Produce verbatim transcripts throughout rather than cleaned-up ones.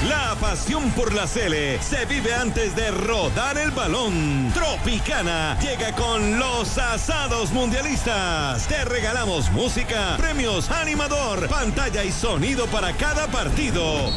La pasión por la Sele se vive antes de rodar el balón. Tropicana llega con los asados mundialistas. Te regalamos música, premios, animador, pantalla y sonido para cada partido.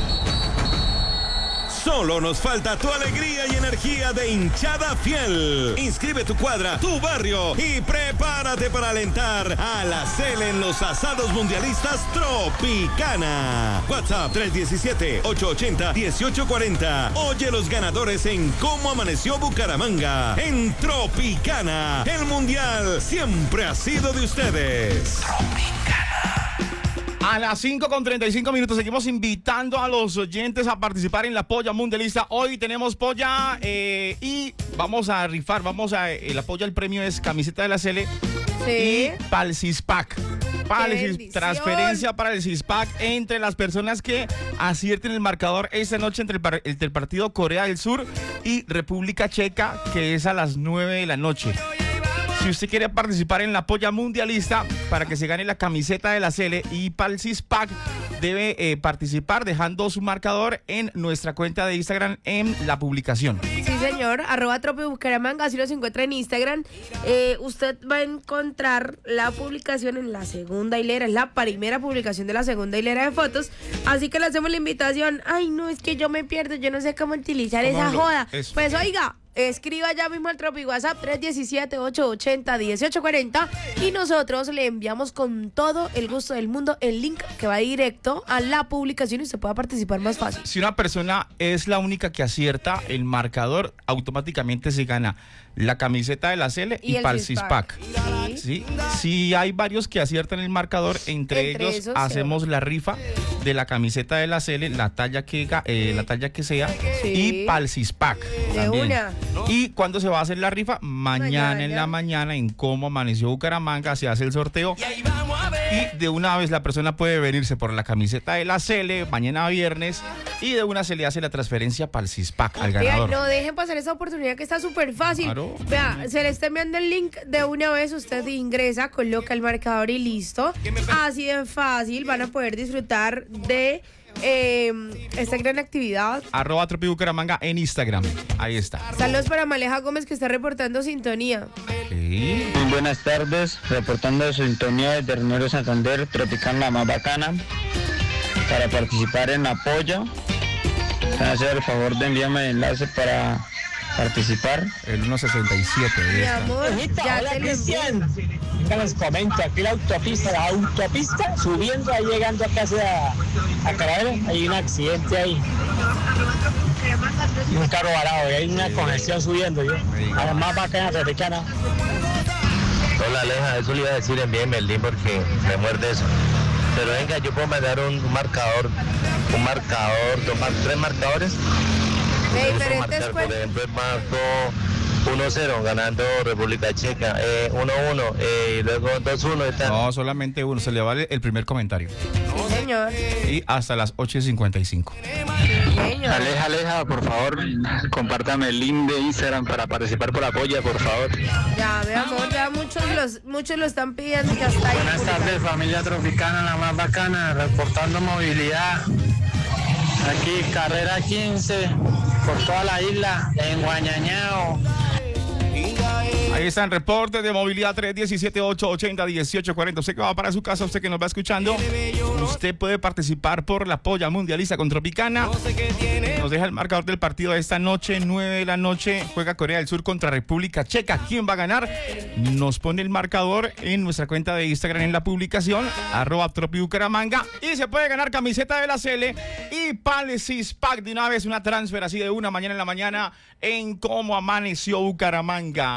Solo nos falta tu alegría y energía de hinchada fiel. Inscribe tu cuadra, tu barrio y prepárate para alentar a la Sele en los asados mundialistas Tropicana. WhatsApp tres uno siete, ocho ocho cero, uno ocho cuatro cero. Oye los ganadores en Cómo Amaneció Bucaramanga. En Tropicana, el mundial siempre ha sido de ustedes. Tropicana. A las cinco con treinta y cinco minutos seguimos invitando a los oyentes a participar en la polla mundialista. Hoy tenemos polla eh, y vamos a rifar, vamos a, el apoyo al premio es camiseta de la Sele Sí. y para el CISPAC. Para el CIS, bendición. transferencia para el CISPAC entre las personas que acierten el marcador esta noche entre el, par, entre el partido Corea del Sur y República Checa, que es a las nueve de la noche. Si usted quiere participar en la polla mundialista para que se gane la camiseta de la Sele y para el CISPAC, debe eh, participar dejando su marcador en nuestra cuenta de Instagram en la publicación. Sí, señor, arroba Tropi Bucaramanga, así los encuentra en Instagram. Eh, usted va a encontrar la publicación en la segunda hilera, es la primera publicación de la segunda hilera de fotos, así que le hacemos la invitación. Ay, no, es que yo me pierdo, yo no sé cómo utilizar ¿Cómo esa lo- joda. eso? Pues oiga, escriba ya mismo al Tropi WhatsApp tres uno siete, ocho ocho cero, uno ocho cuatro cero y nosotros le enviamos con todo el gusto del mundo el link que va directo a la publicación y usted pueda participar más fácil. Si una persona es la única que acierta el marcador, automáticamente se gana la camiseta de la Sele y, Y el para el CISPAC. CISPAC. Sí. ¿Sí? Si hay varios que aciertan el marcador, entre, Entre ellos esos, hacemos sí. la rifa de la camiseta de la Sele, la talla que, ga- eh, la talla que sea, Sí. y para el CISPAC. De también. una. ¿Y cuándo se va a hacer la rifa? Mañana, Mañana. en la mañana, en Cómo Amaneció Bucaramanga, se hace el sorteo. Y de una vez la persona puede venirse por la camiseta de la Sele mañana viernes y de una se le hace la transferencia para el CISPAC al Vean, ganador. no dejen pasar esa oportunidad que está súper fácil. Claro. Vea, se le está enviando el link de una vez, usted ingresa, coloca el marcador y listo. Así de fácil van a poder disfrutar de eh, esta gran actividad. Arroba Tropi Bucaramanga en Instagram. Ahí está. Saludos para Maleja Gómez que está reportando sintonía. Sí. Muy buenas tardes, reportando de sintonía desde Rinero Santander, Tropicana la más bacana. Para participar en apoyo, van a hacer el favor de enviarme el enlace para participar. El uno sesenta y siete. ahí Mi está. amor, ya te lo envío. Acá les comento, aquí la autopista, la autopista, subiendo, ahí llegando acá hacia a Carabela, hay un accidente ahí. Y un carro varado, y hay una congestión subiendo, yo. Además bacana, Tropicana. Hola Aleja, eso le iba a decir, envíeme el link porque me muerde eso. Pero venga, yo puedo mandar un, un marcador, un marcador, dos mar- tres marcadores. De Uso diferentes marcar, por cuentas. ejemplo, el marco uno cero ganando República Checa, eh, uno uno, eh, y luego dos uno y tal. No, solamente uno. Se le vale el primer comentario. Sí, señor. Y hasta las ocho y cincuenta y cinco. Sí, señor. Aleja, Aleja, por favor, compártame el link de Instagram para participar por apoyo, por favor. Ya, mi amor, ya muchos, los, muchos lo están pidiendo, ya está ahí. Buenas tardes, familia Tropicana, la más bacana, reportando movilidad. Aquí, carrera quince, por toda la isla, en Guañañao. Ahí está el reporte de movilidad tres uno siete, ocho ocho cero, uno ocho cuatro cero. Usted que va para su casa, usted que nos va escuchando, usted puede participar por la polla mundialista con Tropicana. Nos deja el marcador del partido de esta noche, nueve de la noche. Juega Corea del Sur contra República Checa. ¿Quién va a ganar? Nos pone el marcador en nuestra cuenta de Instagram en la publicación, arroba Tropi Bucaramanga. Y se puede ganar camiseta de la Sele y Palesis Pack de una vez, una transfer así de una mañana en la mañana en Cómo Amaneció Bucaramanga.